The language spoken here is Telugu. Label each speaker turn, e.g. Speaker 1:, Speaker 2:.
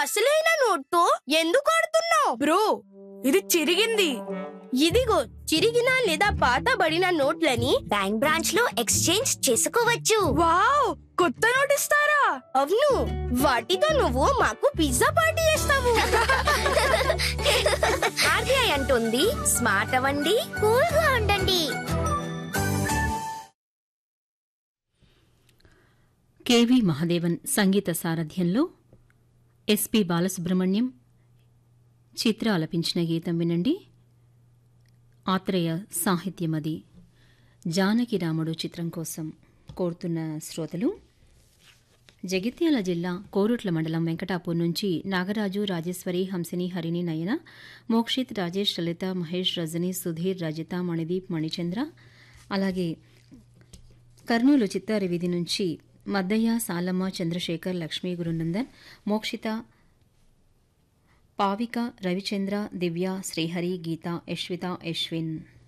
Speaker 1: అసలైన నోట్తో ఎందుకు ఆడుతున్నావు?
Speaker 2: బ్రో, ఇది చిరిగింది.
Speaker 1: ఇదిగో చిరిగిన లేదా పాతబడిన నోట్లని
Speaker 3: బ్యాంక్ బ్రాంచ్ లో ఎక్స్చేంజ్ చేసుకోవచ్చు.
Speaker 2: వావ్, కొత్త నోట్ ఇస్తారా?
Speaker 1: అవును, వాటితో నువ్వు మాకు పిజ్జా పార్టీ చేస్తావు.
Speaker 3: ఆర్బీఐ అంటుంది స్మార్ట్ అవ్వండి, కూల్ గా ఉండండి.
Speaker 4: కెవి మహదేవన్ సంగీత సారథ్యంలో ఎస్పి బాలసుబ్రహ్మణ్యం చిత్ర ఆలపించిన గీతం వినండి. ఆత్రేయ సాహిత్యమది. జానకి రాముడు చిత్రం కోసం కోరుతున్న శ్రోతలు జగిత్యాల జిల్లా కోరుట్ల మండలం వెంకటాపూర్ నుంచి నాగరాజు, రాజేశ్వరి, హంసిని, హరిణి, నయన, మోక్షిత్, రాజేష్, లలిత, మహేష్, రజని, సుధీర్, రజిత, మణిదీప్, మణిచంద్ర, అలాగే కర్నూలు చిత్తారి వీధి నుంచి మద్దయ్య, సాలమ్మ, చంద్రశేఖర్, లక్ష్మీ, గురునందన్, మోక్షిత, పావిక, రవిచంద్ర, దివ్య, శ్రీహరి, గీత, యశ్విత, యశ్విన్.